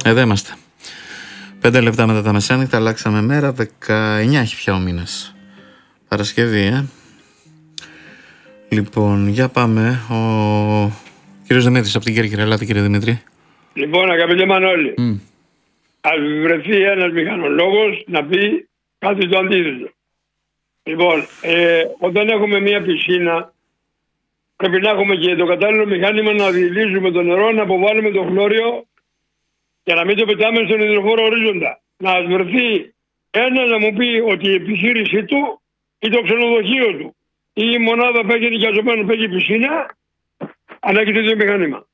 Εδώ είμαστε. 5 λεπτά μετά τα μεσάνυχτα, αλλάξαμε μέρα. 19 έχει πια ο μήνας. Παρασκευή, Λοιπόν, για πάμε. Ο κύριος Δημήτρης από την Κέρκυρα. Ελάτε, κύριε Δημήτρη. Λοιπόν, αγαπητέ Μανώλη, ας βρεθεί ένας μηχανολόγος να πει κάτι το αντίθετο. Λοιπόν, όταν έχουμε μία πισίνα, πρέπει να έχουμε και το κατάλληλο μηχάνημα να διελύσουμε το νερό, να αποβάλουμε το χλώριο και να μην το πετάμε στον υδροφόρο ορίζοντα. Να βρεθεί ένα να μου πει ότι η επιχείρησή του ή το ξενοδοχείο του ή η μονάδα που έχει νοικιαζομένο, που έχει πισίνα, αν έχει τέτοιο μηχάνημα.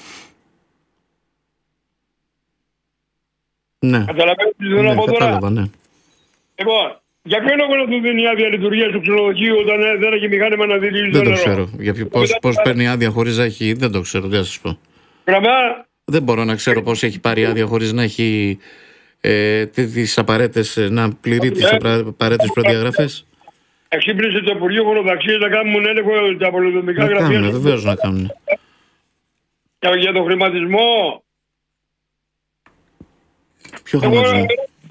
Ναι. Καταλαβαίνετε τι θέλω να πω τώρα. Κατάλαβα, ναι. Λοιπόν, για ποιο λόγο να του δίνει άδεια λειτουργία του ξενοδοχείου όταν δεν έχει μηχάνημα να διελύσει το νερό? Δεν το ξέρω. Πώς παίρνει άδεια χωρίς να έχει. Δεν το ξέρω, τι να σας πω. Πράγμα. Δεν μπορώ να ξέρω πώς έχει πάρει άδεια χωρίς να έχει τις απαραίτητες, να πληρεί τις απαραίτητες προδιαγραφές. Εξύπνησε το Υπουργείο Χωροταξίας να κάνουν έλεγχο τα πολυδομικά γραφεία. Να κάνουν, βεβαίως να κάνουν. Για τον χρηματισμό. Ποιο χρηματισμό?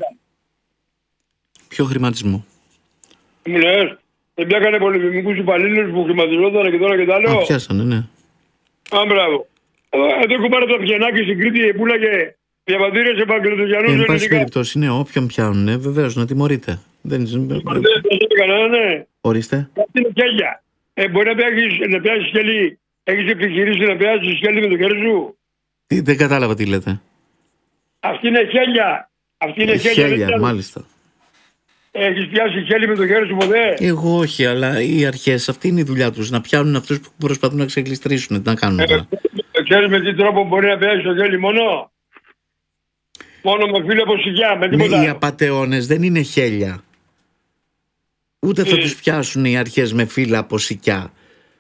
Ποιο χρηματισμό? Μου λες, δεν πιάκανε πολυδομικούς υπαλλήλους που χρηματιζόταν και τώρα και τα λέω. Πιάσανε, ναι. Μπράβο. Εδώ έχω πάρει το Πιενάκι στην Κρήτη που λέγε διαβατήρια σε Παγκλητογιανούς. Εν πάση περιπτώσει, ναι, όποιον πιάνουν, βεβαίως να τιμωρείται. Δεν κανένα, ναι. Ορίστε. Αυτή είναι χέλια. Μπορεί να πιάσεις σκέλη, έχεις επιχειρήσει να πιάσεις σκέλη με το χέρι σου. Δεν κατάλαβα τι λέτε. Αυτή είναι χέλια. Αυτή είναι χέλια, μάλιστα. Έχεις πιάσει χέλη με το χέρι σου ποτέ? Εγώ όχι, αλλά οι αρχές, αυτή είναι η δουλειά τους. Να πιάνουν αυτούς που προσπαθούν να ξεκλειστρήσουν. Τι να κάνουν τώρα? Ξέρεις με τι τρόπο μπορεί να πιάσει το χέλι μόνο? Μόνο με φύλλα από σιγιά, με τίποτα. Ναι, οι απατεώνες δεν είναι χέλια. Ούτε θα τους πιάσουν οι αρχές με φύλλα από σικιά.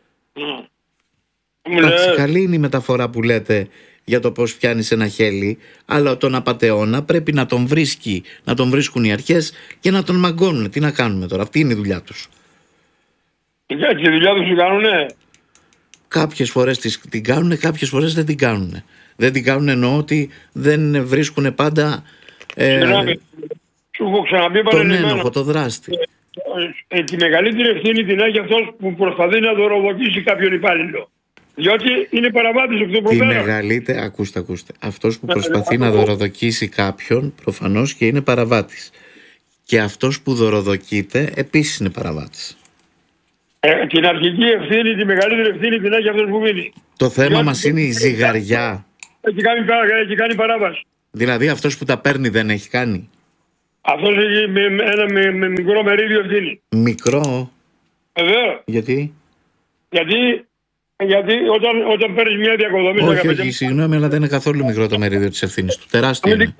Εντάξει, καλή είναι η μεταφορά που λέτε για το πώς πιάνεις ένα χέλι, αλλά τον απατεώνα πρέπει να τον βρίσκει, να τον βρίσκουν οι αρχές και να τον μαγκώνουν. Τι να κάνουμε τώρα? Αυτή είναι η δουλειά τους. Και η δουλειά τους την κάνουνε? Κάποιες φορές την κάνουνε, κάποιες φορές δεν την κάνουνε. Δεν την κάνουνε, εννοώ ότι δεν βρίσκουν πάντα σου έχω ξαναπεί τον ένοχο, το δράστη. Τη μεγαλύτερη ευθύνη την έχει αυτός που προσπαθεί να δωροδοκίσει κάποιον υπάλληλο. Διότι είναι παραβάτης εκ των προτέρων. Τη μεγαλύτερη, ακούστε. Αυτός που προσπαθεί να δωροδοκίσει κάποιον προφανώς και είναι παραβάτης. Και αυτός που δωροδοκείται επίσης είναι παραβάτης. Την αρχική ευθύνη, τη μεγαλύτερη ευθύνη την έχει αυτός που μείνει. Το θέμα μας είναι η ζυγαριά. Έχει κάνει παράβαση. Δηλαδή αυτός που τα παίρνει δεν έχει κάνει. Αυτός έχει με μικρό μερίδιο ευθύνη. Μικρό? Βέβαια. Γιατί όταν παίρνεις μια διακοδομή... Όχι, συγγνώμη, αλλά δεν είναι καθόλου μικρό το μερίδιο της ευθύνης του. Τεράστιο είναι.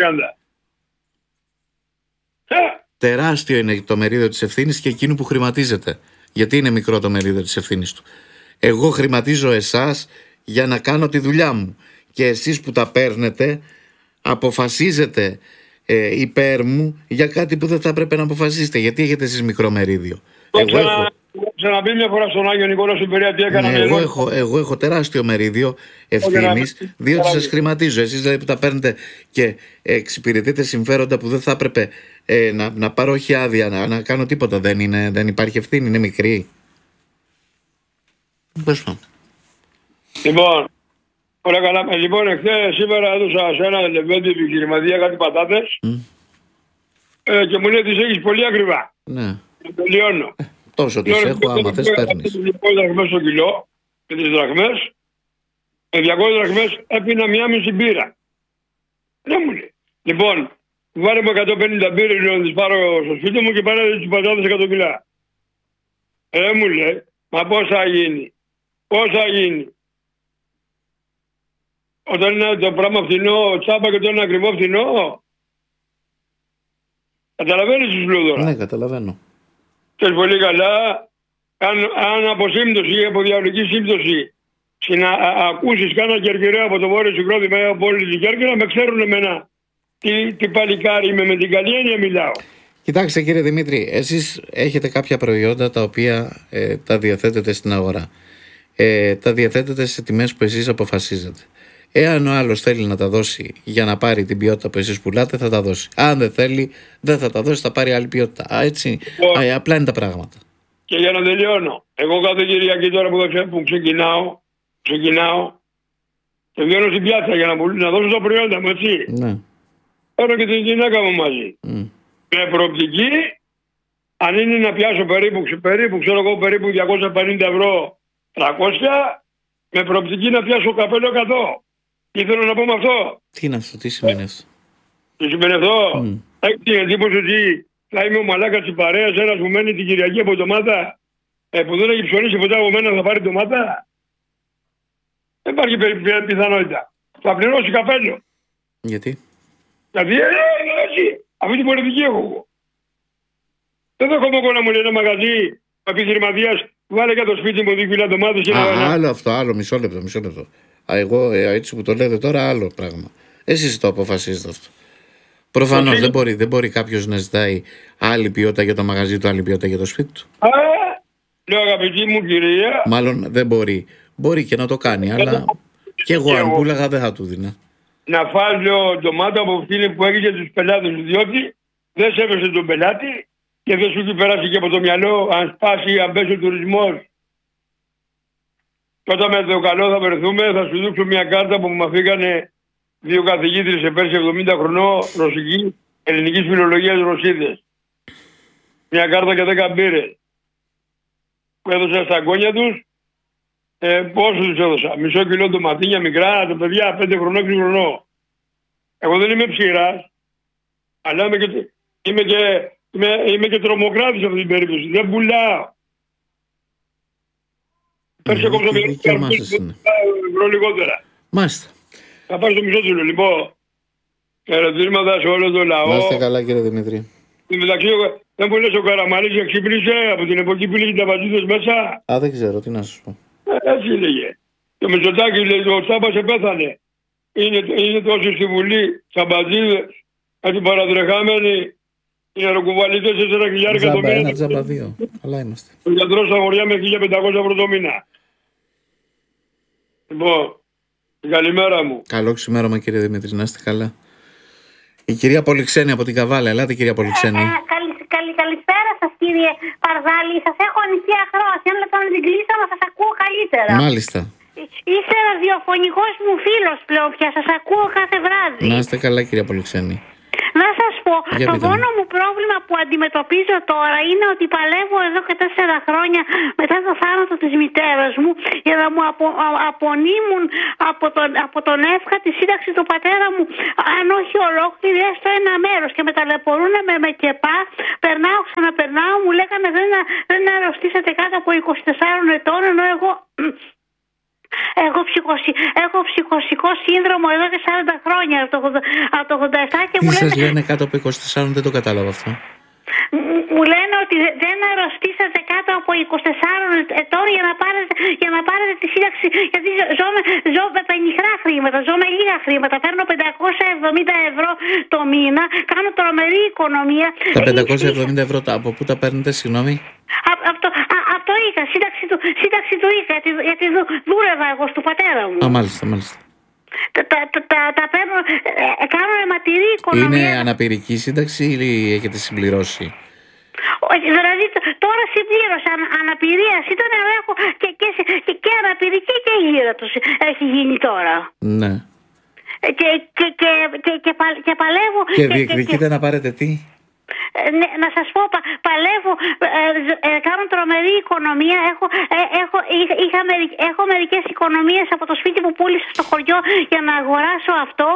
Τεράστιο είναι το μερίδιο της ευθύνης και εκείνου που χρηματίζεται. Γιατί είναι μικρό το μερίδιο της ευθύνης του? Εγώ χρηματίζω εσάς για να κάνω τη δουλειά μου. Και εσείς που τα παίρνετε αποφασίζετε υπέρ μου για κάτι που δεν θα έπρεπε να αποφασίσετε. Γιατί έχετε εσείς μικρό μερίδιο? Ξαναπεί μια φορά στον Άγιο Νικόλαο στην Περία τι έκανα. Ναι, εγώ έχω τεράστιο μερίδιο ευθύνης, διότι σας χρηματίζω. Εσείς δηλαδή που τα παίρνετε και εξυπηρετείτε συμφέροντα που δεν θα έπρεπε να πάρω όχι άδεια, να κάνω τίποτα. Δεν υπάρχει ευθύνη, είναι μικρή. Λοιπόν, ωραία καλά. Λοιπόν, σήμερα έδωσα σε ένα λεβέντη επιχειρηματία κάτι πατάτες και μου λέει τις έχεις πολύ ακριβά. Ναι. Το λιώνω. Τόσο τις έχω, άμα θες παίρνεις. 200 δραχμές το κιλό και τις δραχμές, με 200 δραχμές έπινα μία μισή μπύρα. Δεν μου λέει. Λοιπόν, βάλε μου 150 μπύρες να τις πάρω στο σπίτι μου και πάρε τις πατάτες 100 κιλά. Μου λέει, μα πώς θα γίνει? Όταν είναι το πράγμα φθηνό τσάπα και το είναι ακριβό φθηνό. Καταλαβαίνεις τι σου λέω τώρα? Ναι, καταλαβαίνω. Και πολύ καλά, αν από σύμπτωση ή από διαολική σύμπτωση ακούσεις κάνα κερκυραίο από το βόρειο συγκρότημα ή από όλη την Κέρκυρα, με ξέρουν εμένα τι παλικάρι είμαι, με την καλή έννοια μιλάω. Κοιτάξτε κύριε Δημήτρη, εσείς έχετε κάποια προϊόντα τα οποία τα διαθέτετε στην αγορά. Τα διαθέτετε σε τιμές που εσείς αποφασίζετε. Εάν ο άλλος θέλει να τα δώσει για να πάρει την ποιότητα που εσείς πουλάτε, θα τα δώσει. Αν δεν θέλει, δεν θα τα δώσει, θα πάρει άλλη ποιότητα. Έτσι, απλά είναι τα πράγματα. Και για να τελειώνω, εγώ κάθε Κυριακή τώρα που ξεκινάω και βγαίνω στην πιάτσα για να δώσω τα προϊόντα μου, έτσι. Ναι. Παίρνω και την γυναίκα μου μαζί. Με προοπτική, αν είναι να πιάσω περίπου 250 ευρώ, 300, με προοπτική να πιάσω καπέλο 100. Τι θέλω να πω με αυτό? Τι είναι αυτό, τι σημαίνει αυτό? Τι σημαίνει αυτό? Έχει την εντύπωση ότι θα είμαι ο μαλάκας της παρέας, ένας που μένει την Κυριακή από ντομάτα, που δεν έχει ψωνίσει ποτέ από μένα, θα πάρει ντομάτα. Δεν υπάρχει πιθανότητα. Θα πληρώσει καπέλο. Γιατί? Γιατί έτσι, αυτή την πολιτική έχω εγώ. Δεν δέχομαι εγώ να μου λέει ένα μαγαζί επιχειρηματίας, βάλε για το σπίτι μου 2 κιλά ντομάτες. Άλλο αυτό, άλλο, μισό λεπτό. Εγώ έτσι που το λέτε τώρα, άλλο πράγμα. Εσείς το αποφασίζετε αυτό. Προφανώς δεν μπορεί κάποιος να ζητάει άλλη ποιότητα για το μαγαζί του, άλλη ποιότητα για το σπίτι του. Λέω αγαπητή μου κυρία. Μάλλον δεν μπορεί. Μπορεί και να το κάνει, αλλά και εγώ αν πούλαγα δεν θα του δίνα. Να φας, λέω, ντομάτα από αυτήν που έχει για τους πελάτες, διότι δεν σέβεσαι τον πελάτη και δεν σου έχει περάσει και από το μυαλό αν σπάσει, αν πέσει ο τουρισμός. Και όταν με το καλό θα βρεθούμε, θα σου δείξω μια κάρτα που μου αφήγανε 2 καθηγήτρες σε πέρσι 70 χρονών, ρωσική, ελληνικής φιλολογίας Ρωσίδες. Μια κάρτα και 10 μπύρες. Που έδωσα στα αγκόνια τους. Πόσο τους έδωσα? Μισό κιλό ντοματίνια μικρά, τα παιδιά 5 χρονών, 6 χρονών. Εγώ δεν είμαι ψηράς, αλλά είμαι και τρομοκράτης σε αυτή την περίπτωση. Δεν πουλάω. Πέρσι έκοψα ευρώ λιγότερα. Μάλιστα. Θα πάω στο μισό του. Λοιπόν, χαιρετίσματα σε όλο το λαό. Να είστε καλά, κύριε Δημήτρη. Μεταξύ, δεν μου λες ο Καραμαλής εξύπνησε από την εποχή που λέγει τα βαζίδες μέσα. Δεν ξέρω, τι να σας πω. Έτσι λέγε. Και ο Μητσοτάκης λέει, ο Τσάμπας επέθανε. Είναι τόσοι στη Βουλή, τσαμπατζίδες, αντιπαρατρεχάμενοι, οι αεροκουβαλίτες 4.000 το μήνα. Τζάμπα 2. Καλά είμαστε. Ο γιατρός αγοριά με 1.500 ευρώ το μήνα. Λοιπόν, καλημέρα μου. Καλό ξημέρωμα, κύριε Δημήτρη, να είστε καλά. Η κυρία Πολυξένη από την Καβάλα. Ελάτε, κυρία Πολυξένη. Καλησπέρα σας, κύριε Παρδάλη. Σας έχω ανοιχτή ακρόαση. Αν λεπτό να την κλείσω να σας ακούω καλύτερα. Μάλιστα. Είστε ραδιοφωνικός μου φίλος πλέον πια. Σας ακούω κάθε βράδυ. Να είστε καλά, κυρία Πολυξένη. Να σας πω, το μόνο μου πρόβλημα που αντιμετωπίζω τώρα είναι ότι παλεύω εδώ και 4 χρόνια μετά το θάνατο της μητέρας μου για να μου απονείμουν από τον εύχα τη σύνταξη του πατέρα μου, αν όχι ολόκληρη, έστω ένα μέρος, και με ταλαιπωρούν με ΚΕΠΑ. Ξαναπερνάω, μου λέγανε δεν αρρωστήσατε κάτω από 24 ετών, ενώ εγώ έχω ψυχοσικό σύνδρομο εδώ και 40 χρόνια, από το 87, και μου λένε... Τι σας λένε κάτω από 24, δεν το κατάλαβα αυτό. Μου λένε ότι δεν αρρωστήσατε κάτω από 24 ετών για να πάρετε τη σύνταξη, γιατί ζω με πενιχρά χρήματα, ζω με λίγα χρήματα, παίρνω 570 ευρώ το μήνα, κάνω τρομερή οικονομία. Τα 570 ευρώ από πού τα παίρνετε, συγγνώμη? Από το ΙΚΑ, σύνταξη του ΙΚΑ, γιατί δούλευα εγώ του πατέρα μου. Μάλιστα. Τα παίρνω, κάνω αιματηρή οικονομία. Είναι αναπηρική σύνταξη ή έχετε συμπληρώσει? Δηλαδή τώρα συμπλήρωσα αναπηρία, ήταν, αλλά έχω και αναπηρική και γύρω τους έχει γίνει τώρα. Ναι. Και παλεύω. Και διεκδικείτε να πάρετε τι? Ναι, να σας πω, παλεύω, κάνω τρομερή οικονομία, έχω μερικές οικονομίες από το σπίτι που πούλησα στο χωριό για να αγοράσω αυτό,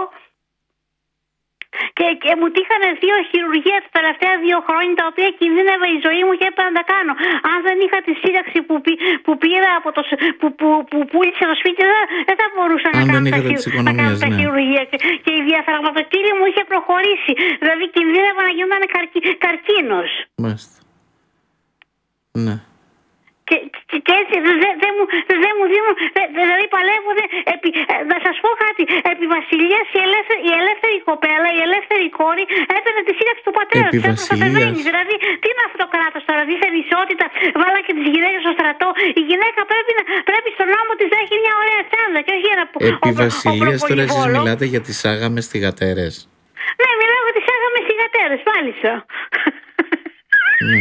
και μου τύχανε 2 χειρουργία τα τελευταία 2 χρόνια, τα οποία κινδύνευε η ζωή μου και έπρεπε να τα κάνω. Αν δεν είχα τη σύνταξη που πήρα που πούλησε το σπίτι, δεν θα μπορούσα να κάνω τα χειρουργία. Και η διαφραγματοκύλη μου είχε προχωρήσει. Δηλαδή κινδύνευα να γινόταν καρκίνος. Μάλιστα. Ναι. Και έτσι δεν μου δίνουν, δηλαδή παλεύω. Να σας πω κάτι, επί Βασιλείας η ελεύθερη κοπέλα, η ελεύθερη κόρη έπαιρνε τη σύνταξη του πατέρα της, προστατευμένη. Δηλαδή τι είναι αυτό το κράτος τώρα, δίθεν ισότητα, βάλα και τις γυναίκες στο στρατό. Η γυναίκα πρέπει στον νόμο της να έχει μια ωραία τσάντα και όχι ένα επί Βασιλείας τώρα εσείς μιλάτε για τις άγαμες θυγατέρες. Ναι, μιλάω για τις άγαμες θυγατέρες, μάλιστα. Ναι.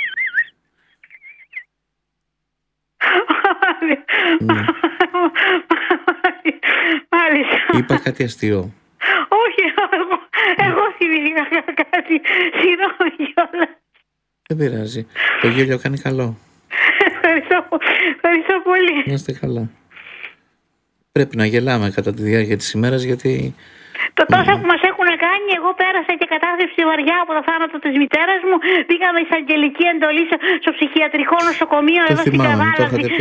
Ναι. Μάλιστα. Είπα κάτι αστείο? Όχι, εγώ θυμήθηκα κάτι. Συγγνώμη κιόλας. Δεν πειράζει. Το γέλιο κάνει καλό. Ευχαριστώ πολύ. Να είστε καλά. Πρέπει να γελάμε κατά τη διάρκεια της ημέρας, γιατί το τόσα που μας έχουν κάνει, εγώ πέρασα και κατάθεση βαριά από το θάνατο της μητέρας μου. Πήγαμε εισαγγελική εντολή στο ψυχιατρικό νοσοκομείο εδώ στην Καβάλα.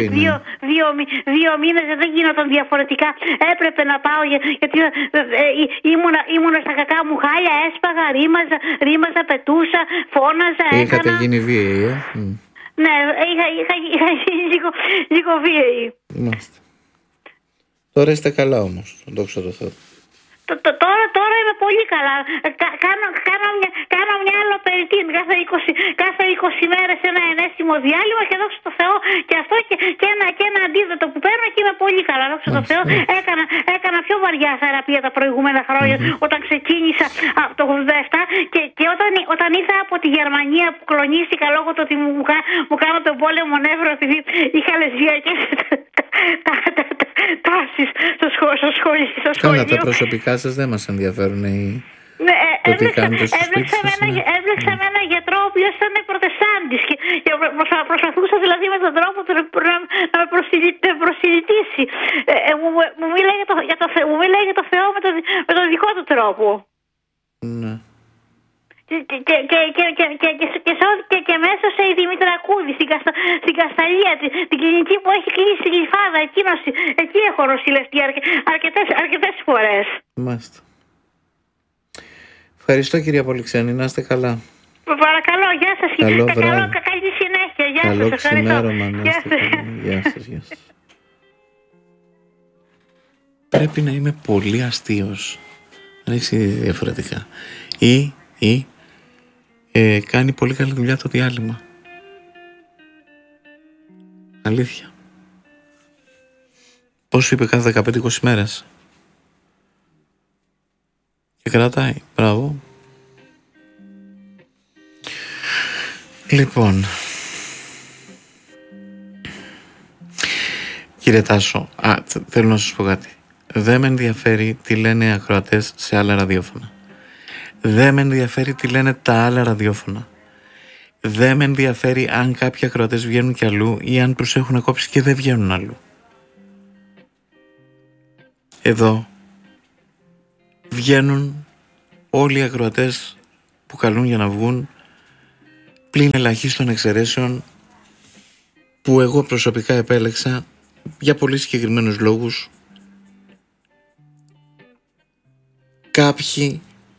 2 μήνες δεν γίνονταν διαφορετικά. Έπρεπε να πάω γιατί ήμουνα στα κακά μου χάλια. Έσπαγα, ρήμαζα, πετούσα, φώναζα, έκανα. Είχατε γίνει βίαιοι, Ναι, είχα γίνει λίγο βίαιοι. Μάλιστα. Τώρα είστε καλά όμως, δόξα τω Θεώ. Τώρα είμαι πολύ καλά. Κάνω μια αλλοπεριτίν κάθε 20 μέρες ένα εναίσθημο διάλειμμα και δόξα τω Θεώ και αυτό και ένα αντίδοτο που παίρνω και είμαι πολύ καλά. Δόξα τω Θεώ. Έκανα πιο βαριά θεραπεία τα προηγούμενα χρόνια όταν ξεκίνησα το 87 και όταν ήρθα από τη Γερμανία που κλονίστηκα λόγω του ότι μου κάνω τον πόλεμο νεύρο επειδή είχα λεσβιακές τάσεις στο σχολείο. Καλά, τα προσωπικά σας δεν μας ενδιαφέρουν Έβλεξα με έναν γιατρό ο οποίος ήταν προτεστάντης και προσπαθούσα δηλαδή με τον τρόπο του να με προσιλητήσει. Μου μίλαγε για το Θεό με τον δικό του τρόπο. Ναι. Και μέσα σε η Δημητρακούδη, στην Κασταλία, την κλινική που έχει κλείσει στη Γλυφάδα, εκεί έχω νοσηλευτεί αρκετές φορές. Μάλιστα. Ευχαριστώ κυρία Πολυξένη, να είστε καλά. Παρακαλώ, γεια σας. Καλή συνέχεια. Γεια σας. Καλό ξημέρωμα, να είστε καλά. Γεια σας. Πρέπει να είμαι πολύ αστείος. Δεν έχει διαφορετικά. Ή κάνει πολύ καλή δουλειά το διάλειμμα. Αλήθεια. Πώς είπε κάθε 15-20 μέρες. Και κρατάει. Μπράβο. Λοιπόν, κύριε Τάσο, θέλω να σας πω κάτι. Δεν με ενδιαφέρει τι λένε οι ακροατές σε άλλα ραδιόφωνα. Δεν με ενδιαφέρει τι λένε τα άλλα ραδιόφωνα. Δεν με ενδιαφέρει αν κάποιοι ακροατές βγαίνουν κι αλλού ή αν τους έχουν κόψει και δεν βγαίνουν αλλού. Εδώ βγαίνουν όλοι οι ακροατές που καλούν για να βγουν, πλην ελαχίστων εξαιρέσεων που εγώ προσωπικά επέλεξα για πολύ συγκεκριμένους λόγους. Κάποιοι